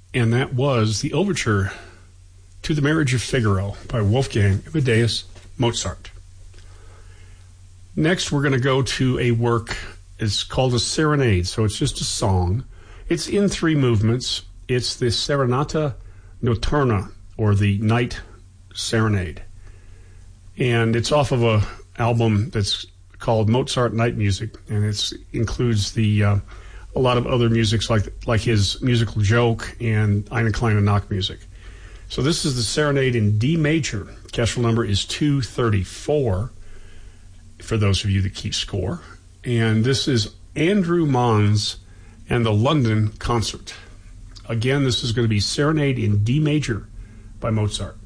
and that was the overture to The Marriage of Figaro by Wolfgang Amadeus Mozart. Next, we're going to go to a work. It's called a serenade, so it's just a song. It's in 3 movements. It's the Serenata Notturna, or the Night Serenade. And it's off of a album that's called Mozart Night Music, and it includes a lot of other musics like his musical joke and Eine kleine Nachtmusik. So this is the Serenade in D major. Orchestral number is 234, for those of you that keep score. And this is Andrew Mons and the London Concert. Again, this is going to be Serenade in D major by Mozart.